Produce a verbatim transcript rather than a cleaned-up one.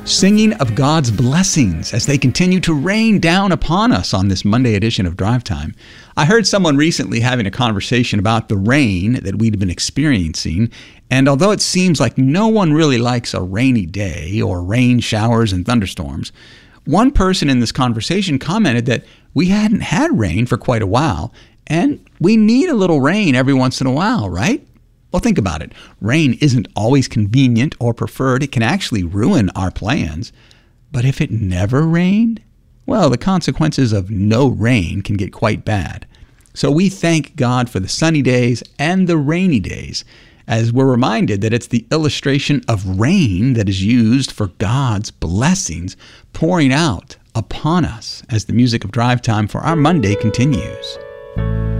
singing of God's blessings as they continue to rain down upon us on this Monday edition of Drive Time. I heard someone recently having a conversation about the rain that we'd been experiencing, and although it seems like no one really likes a rainy day or rain showers and thunderstorms, one person in this conversation commented that we hadn't had rain for quite a while, and we need a little rain every once in a while, right? Well, think about it. Rain isn't always convenient or preferred. It can actually ruin our plans. But if it never rained, well, the consequences of no rain can get quite bad. So we thank God for the sunny days and the rainy days, as we're reminded that it's the illustration of rain that is used for God's blessings pouring out upon us as the music of Drive Time for our Monday continues.